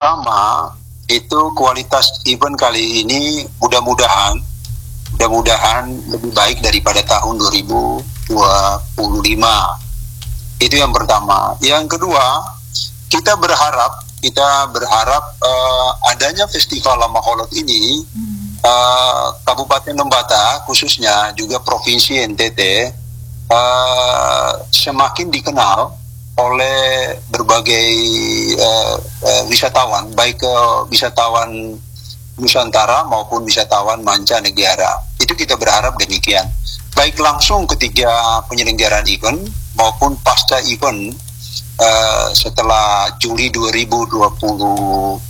pertama itu kualitas event kali ini mudah-mudahan lebih baik daripada tahun 2025. Itu yang pertama. Yang kedua, kita berharap adanya Festival Lama Holot ini Kabupaten Lembata khususnya juga Provinsi NTT semakin dikenal oleh berbagai wisatawan, baik wisatawan Nusantara maupun wisatawan mancanegara. Itu kita berharap demikian. Baik langsung ketika penyelenggaraan event maupun pasca event setelah Juli 2025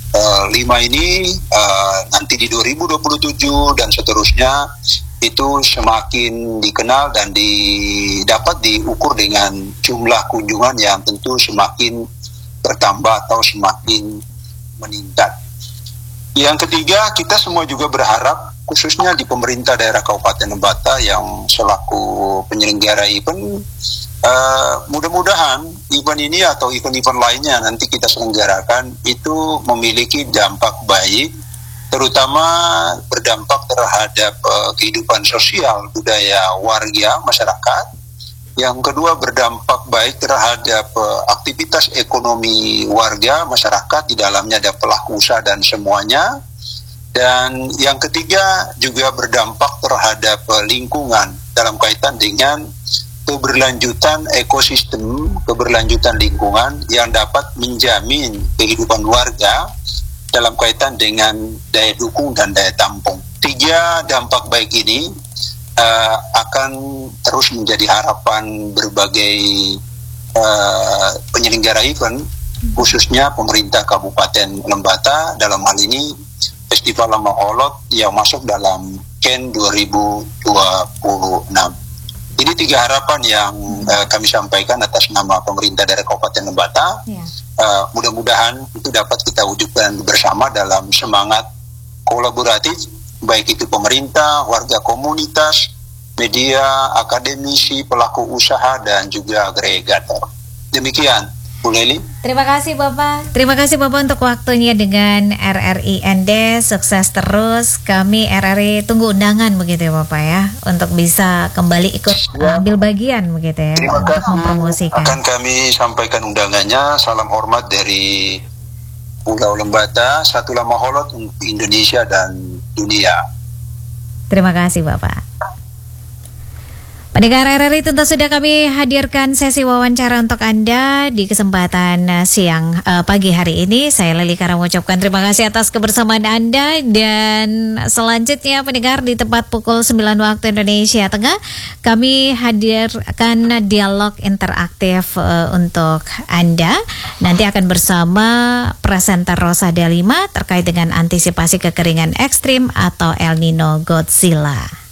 ini, nanti di 2027 dan seterusnya itu semakin dikenal dan dapat diukur dengan jumlah kunjungan yang tentu semakin bertambah atau semakin meningkat. Yang ketiga, kita semua juga berharap khususnya di pemerintah daerah Kabupaten Lembata yang selaku penyelenggara event, mudah-mudahan event ini atau event-event lainnya nanti kita selenggarakan itu memiliki dampak baik, terutama berdampak terhadap kehidupan sosial budaya warga masyarakat. Yang kedua, berdampak baik terhadap aktivitas ekonomi warga masyarakat, di dalamnya ada pelaku usaha dan semuanya. Dan yang ketiga juga berdampak terhadap lingkungan dalam kaitan dengan keberlanjutan ekosistem, keberlanjutan lingkungan yang dapat menjamin kehidupan warga dalam kaitan dengan daya dukung dan daya tampung. Tiga dampak baik ini akan terus menjadi harapan berbagai penyelenggara event, khususnya pemerintah Kabupaten Lembata, dalam hal ini Festival Lama Holot yang masuk dalam KEN 2026. Ini tiga harapan yang kami sampaikan atas nama pemerintah daerah Kabupaten Lembata. Mudah-mudahan itu dapat kita wujudkan bersama dalam semangat kolaboratif, baik itu pemerintah, warga komunitas, media, akademisi, pelaku usaha, dan juga agregator. Demikian, Bu Leli. Terima kasih Bapak. Terima kasih Bapak untuk waktunya dengan RRI ND. Sukses terus. Kami RRI tunggu undangan begitu ya Bapak ya, untuk bisa kembali ikut ambil bagian begitu ya. Terima untuk kasih. Mempromosikan. Akan kami sampaikan undangannya. Salam hormat dari Pulau Lembata, satu Lama Holot untuk Indonesia dan dunia. Terima kasih Bapak. Pendengar RRI, tentu sudah kami hadirkan sesi wawancara untuk Anda di kesempatan pagi hari ini. Saya Leli Kara mengucapkan terima kasih atas kebersamaan Anda, dan selanjutnya pendengar di tepat pukul 9 waktu Indonesia Tengah kami hadirkan dialog interaktif untuk Anda. Nanti akan bersama presenter Rosa Delima terkait dengan antisipasi kekeringan ekstrim atau El Nino Godzilla.